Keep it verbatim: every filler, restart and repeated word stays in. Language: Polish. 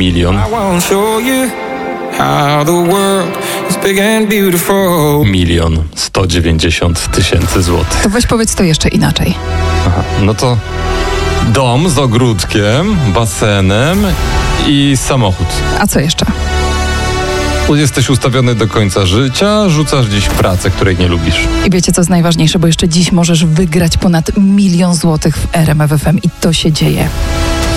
milion. Milion sto dziewięćdziesiąt tysięcy złotych. To weź powiedz to jeszcze inaczej. Aha, no to dom z ogródkiem, basenem i samochód. A co jeszcze? Jesteś ustawiony do końca życia, rzucasz dziś pracę, której nie lubisz. I wiecie, co jest najważniejsze, bo jeszcze dziś możesz wygrać ponad milion złotych w R M F F M i to się dzieje.